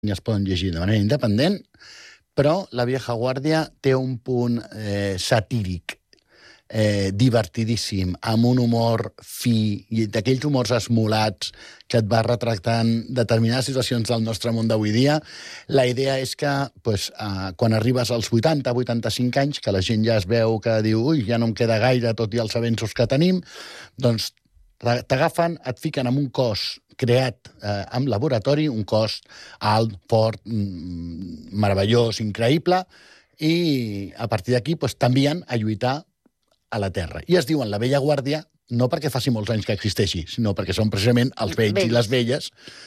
es poden llegir de manera independent, però La vieja guàrdia té un punt satíric, divertidíssim, amb un humor fi, i d'aquells humors esmolats que et va retractant determinades situacions del nostre món d'avui dia. La idea és que quan arribes als 80-85 anys, que la gent ja es veu que diu ui, ja no em queda gaire tot i els avenços que tenim, doncs t'agafen, et fiquen en un cos creat en laboratori, un cos alt, fort, meravellós, increïble, i a partir d'aquí t'envien a lluitar a la Terra. I es diuen la vella guàrdia, no perquè faci molts anys que existeixi, sinó perquè són precisament els vells i les velles.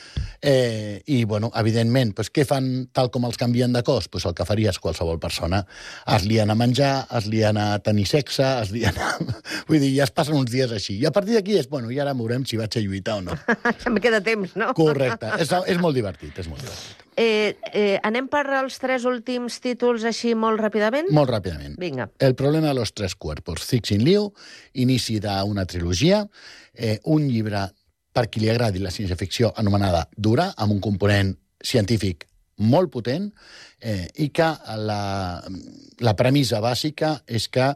I, evidentment, què fan tal com els canvien de cos? El que faries qualsevol persona. Es lien a menjar, es lien a tenir sexe, es lien a... Vull dir, ja es passen uns dies així. I a partir d'aquí és, i ara veurem si vaig a lluitar o no. Em queda temps, no? Correcte. És molt divertit, és molt divertit. Anem per als 3 últims títols així molt ràpidament? Molt ràpidament. Vinga. El problema de los 3 cuerpos. Cixin Liu, inici d'una trilogia, un llibre per qui li agradi la ciència-ficció anomenada dura, amb un component científic molt potent, i que la premissa bàsica és que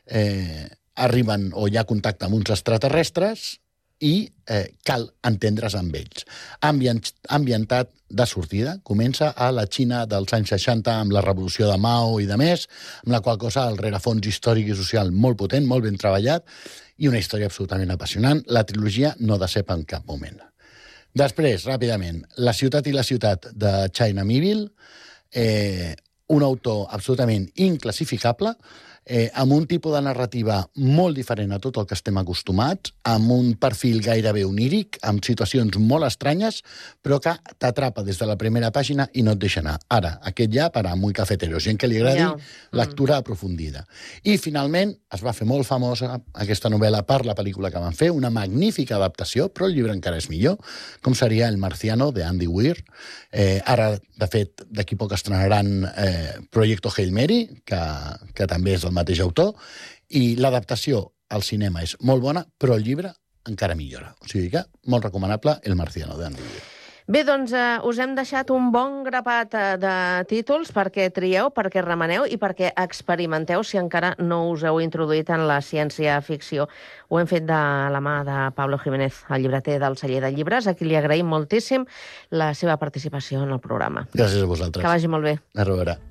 arriben o hi ha contacte amb uns extraterrestres i cal entendre's amb ells. Ambientat de sortida, comença a la Xina dels anys 60 amb la revolució de Mao i de més, amb la qual cosa el rerefons històric i social molt potent, molt ben treballat, i una història absolutament apassionant. La trilogia no decep en cap moment. Després, ràpidament, La ciutat i la ciutat de China Miéville, un autor absolutament inclassificable, amb un tipus de narrativa molt diferent a tot el que estem acostumats, amb un perfil gairebé oníric, amb situacions molt estranyes, però que t'atrapa des de la primera pàgina i no et deixa anar. Ara, aquest ja per a muy cafetero, gent que li agradi lectura aprofundida. I, finalment, es va fer molt famosa aquesta novel·la per la pel·lícula que van fer, una magnífica adaptació, però el llibre encara és millor, com seria El marciano, de Andy Weir. Ara, de fet, d'aquí poc estrenaran Proyecto Hail Mary, que també és el mateix autor, i l'adaptació al cinema és molt bona, però el llibre encara millora. O sigui que, molt recomanable, El marciano, de Andy Weir. Bé, doncs us hem deixat un bon grapat de títols perquè trieu, perquè remeneu i perquè experimenteu si encara no us heu introduït en la ciència-ficció. Ho hem fet de la mà de Pablo Jiménez, el llibreter del Celler de Llibres, a qui li agraïm moltíssim la seva participació en el programa. Gràcies a vosaltres. Que vagi molt bé. A reveure.